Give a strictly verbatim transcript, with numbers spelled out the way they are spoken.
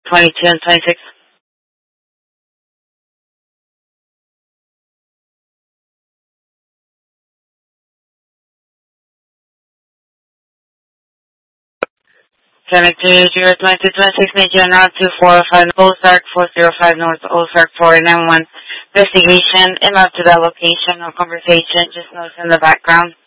twenty-two and twenty-six. seventy-two, zero, twenty-two, twenty-six, General two four five, Ozark four zero five North, Ozark four nine one. Investigation, and up to that location, no conversation, just noise in the background.